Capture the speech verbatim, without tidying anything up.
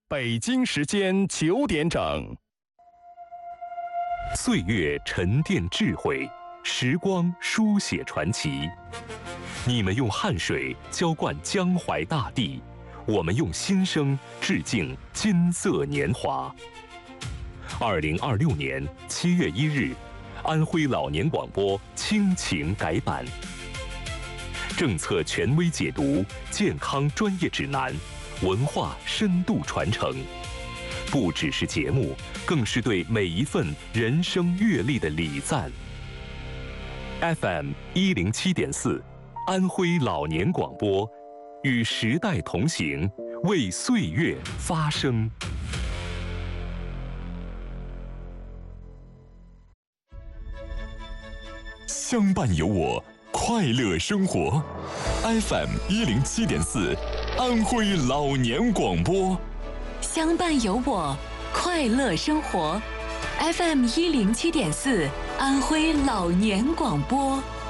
北京时间九点整。 岁月沉淀智慧，时光书写传奇。你们用汗水浇灌江淮大地，我们用心声致敬金色年华。二零二六年七月一日，安徽老年广播亲情改版，政策权威解读，健康专业指南，文化深度传承。不只是节目，更是对每一份人生阅历的礼赞。F M 一零七点四，安徽老年广播，与时代同行，为岁月发声。 相伴有我，快乐生活。F M 一零七点四，安徽老年广播。 相伴有我，快乐生活。F M 一零七点四，安徽老年广播。